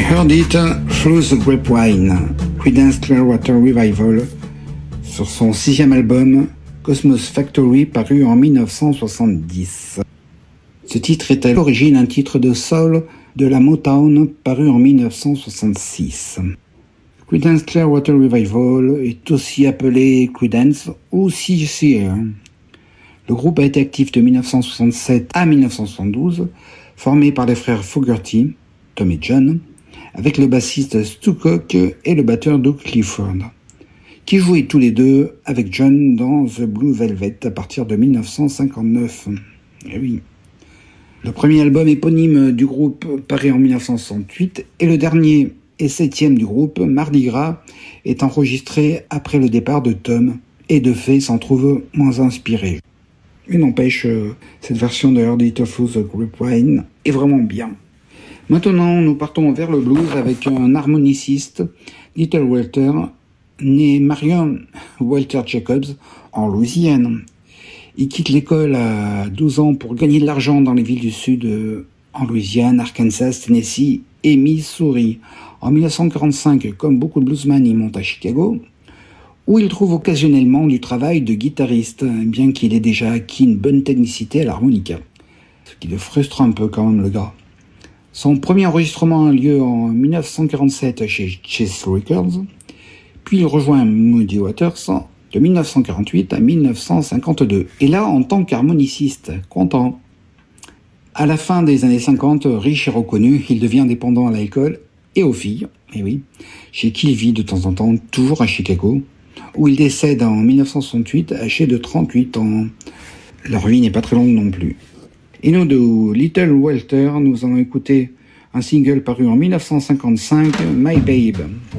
Heard It Through the Grapevine, Creedence Clearwater Revival, sur son 6e album Cosmos Factory paru en 1970. Ce titre est à l'origine un titre de soul de la Motown paru en 1966. Creedence Clearwater Revival est aussi appelé Creedence ou CCR. Le groupe a été actif de 1967 à 1972, formé par les frères Fogerty, Tom et John, avec le bassiste Stu Cook et le batteur Doug Clifford, qui jouaient tous les deux avec John dans The Blue Velvet à partir de 1959. Et oui. Le premier album éponyme du groupe paraît en 1968 et le dernier et 7e du groupe, Mardi Gras, est enregistré après le départ de Tom et de fait s'en trouve moins inspiré. Mais n'empêche, cette version de Heard It Through the Grapevine est vraiment bien. Maintenant, nous partons vers le blues avec un harmoniciste, Little Walter, né Marion Walter Jacobs en Louisiane. Il quitte l'école à 12 ans pour gagner de l'argent dans les villes du Sud, en Louisiane, Arkansas, Tennessee et Missouri. En 1945, comme beaucoup de bluesmen, il monte à Chicago, où il trouve occasionnellement du travail de guitariste, bien qu'il ait déjà acquis une bonne technicité à l'harmonica. Ce qui le frustre un peu quand même, le gars. Son premier enregistrement a lieu en 1947 chez Chess Records, puis il rejoint Muddy Waters de 1948 à 1952, et là en tant qu'harmoniciste, content. À la fin des années 50, riche et reconnu, il devient dépendant à l'alcool et aux filles, et oui, chez qui il vit de temps en temps, toujours à Chicago, où il décède en 1968, âgé de 38 ans. Leur vie n'est pas très longue non plus. Et nous, de Little Walter, nous allons écouter un single paru en 1955, My Babe.